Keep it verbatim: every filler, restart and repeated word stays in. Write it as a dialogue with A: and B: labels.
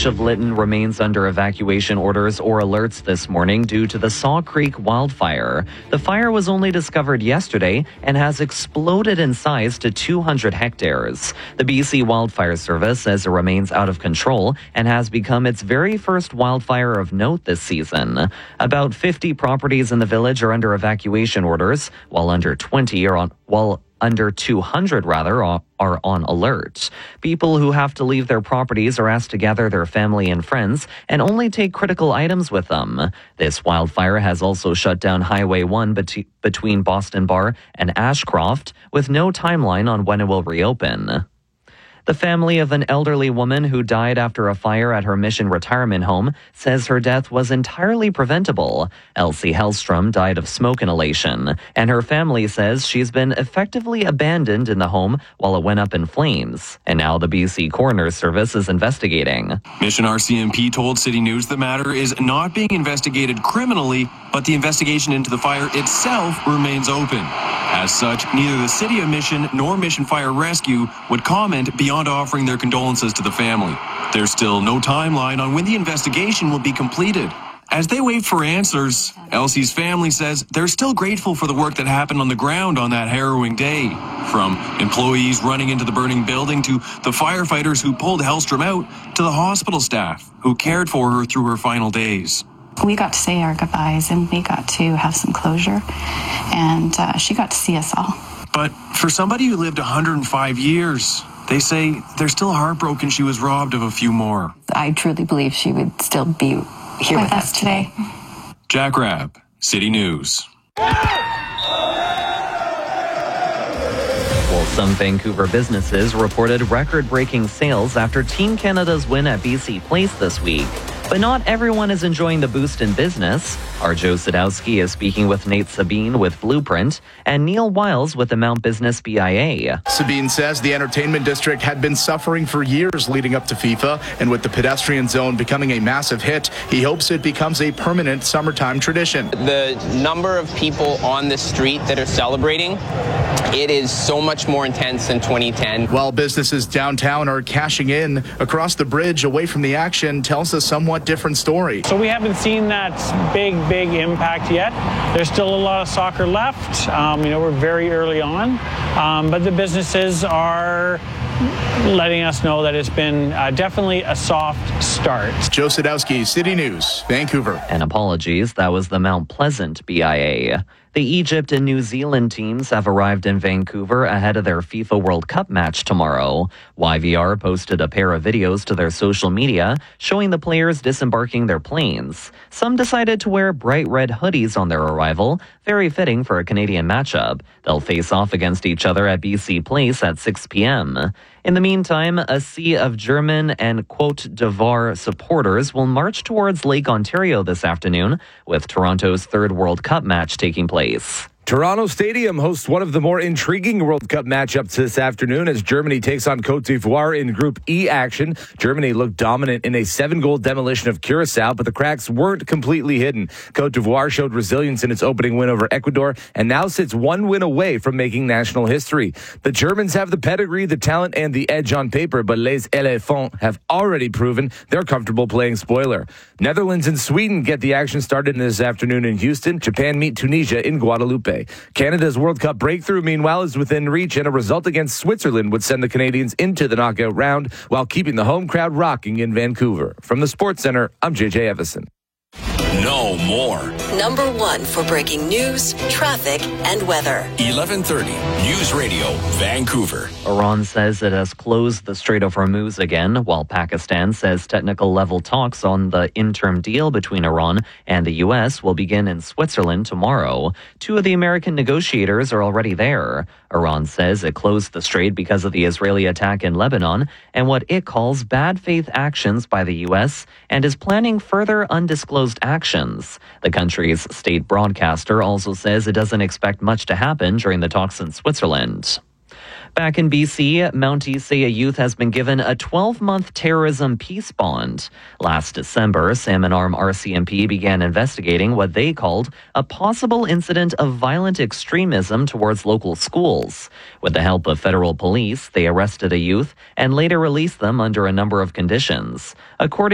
A: Much of Lytton remains under evacuation orders or alerts this morning due to the Saw Creek wildfire. The fire was only discovered yesterday and has exploded in size to two hundred hectares. The B C Wildfire Service says it remains out of control and has become its very first wildfire of note this season. About fifty properties in the village are under evacuation orders, while under twenty are on, while under two hundred rather are on alert. People who have to leave their properties are asked to gather their family and friends and only take critical items with them. This wildfire has also shut down Highway one bet- between Boston Bar and Ashcroft, with no timeline on when it will reopen. The family of an elderly woman who died after a fire at her Mission retirement home says her death was entirely preventable. Elsie Hellstrom died of smoke inhalation, and her family says she's been effectively abandoned in the home while it went up in flames. And now the B C Coroner's Service is investigating.
B: Mission R C M P told City News the matter is not being investigated criminally, but the investigation into the fire itself remains open. As such, neither the City of Mission nor Mission Fire Rescue would comment beyond offering their condolences to the family. There's still no timeline on when the investigation will be completed. As they wait for answers, Elsie's family says they're still grateful for the work that happened on the ground on that harrowing day. From employees running into the burning building to the firefighters who pulled Hellstrom out to the hospital staff who cared for her through her final days.
C: We got to say our goodbyes and we got to have some closure, and uh, she got to see us all.
B: But for somebody who lived one hundred five years, they say they're still heartbroken she was robbed of a few more.
C: I truly believe she would still be here with, with us today.
B: Jack Rabb, City News.
A: Well, some Vancouver businesses reported record-breaking sales after Team Canada's win at B C Place this week. But not everyone is enjoying the boost in business. Our Joe Sadowski is speaking with Nate Sabine with Blueprint and Neil Wiles with the Mount Business B I A.
D: Sabine says the entertainment district had been suffering for years leading up to FIFA, and with the pedestrian zone becoming a massive hit, he hopes it becomes a permanent summertime tradition.
E: The number of people on the street that are celebrating, it is so much more intense than twenty ten.
D: While businesses downtown are cashing in, across the bridge away from the action tells a somewhat different story.
F: So we haven't seen that big, big impact yet. There's still a lot of soccer left. Um, you know, we're very early on, um, but the businesses are letting us know that it's been uh, definitely a soft start.
D: Joe Sadowski, City News, Vancouver.
A: And apologies, that was the Mount Pleasant B I A. The Egypt and New Zealand teams have arrived in Vancouver ahead of their FIFA World Cup match tomorrow. Y V R posted a pair of videos to their social media showing the players disembarking their planes. Some decided to wear bright red hoodies on their arrival, very fitting for a Canadian matchup. They'll face off against each other at B C Place at six p.m. In the meantime, a sea of German and Côte d'Ivoire supporters will march towards Lake Ontario this afternoon, with Toronto's third World Cup match taking place.
G: Toronto Stadium hosts one of the more intriguing World Cup matchups this afternoon as Germany takes on Côte d'Ivoire in Group E action. Germany looked dominant in a seven-goal demolition of Curacao, but the cracks weren't completely hidden. Côte d'Ivoire showed resilience in its opening win over Ecuador and now sits one win away from making national history. The Germans have the pedigree, the talent, and the edge on paper, but Les Éléphants have already proven they're comfortable playing spoiler. Netherlands and Sweden get the action started this afternoon in Houston. Japan meet Tunisia in Guadeloupe. Canada's World Cup breakthrough, meanwhile, is within reach, and a result against Switzerland would send the Canadians into the knockout round while keeping the home crowd rocking in Vancouver. From the Sports Center, I'm J J Evison.
H: Know more.
I: Number one for breaking news, traffic, and weather.
H: eleven thirty News Radio, Vancouver.
A: Iran says it has closed the Strait of Hormuz again, while Pakistan says technical level talks on the interim deal between Iran and the U S will begin in Switzerland tomorrow. Two of the American negotiators are already there. Iran says it closed the strait because of the Israeli attack in Lebanon and what it calls bad faith actions by the U S and is planning further undisclosed actions. The country's state broadcaster also says it doesn't expect much to happen during the talks in Switzerland. Back in B C, Mounties say a youth has been given a twelve-month terrorism peace bond. Last December, Salmon Arm R C M P began investigating what they called a possible incident of violent extremism towards local schools. With the help of federal police, they arrested a youth and later released them under a number of conditions. According